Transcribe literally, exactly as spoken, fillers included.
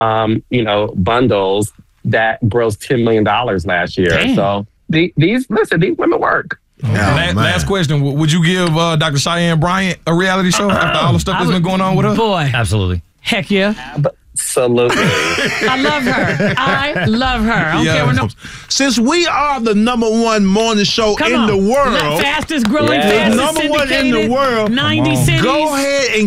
um, you know, bundles that grossed ten million dollars last year. Damn. So the, these, listen, these women work. Oh, last, last question. Would you give uh, Doctor Cheyenne Bryant a reality show after all the stuff that's been going on with her? Boy. Absolutely. Heck yeah. Absolutely. I love her. I love her. I don't Yeah. care what no. Since we are the number one morning show Come in on. the world, Fastest growing, Yes. fastest Number one in the syndicated, world. ninety cities. go ahead and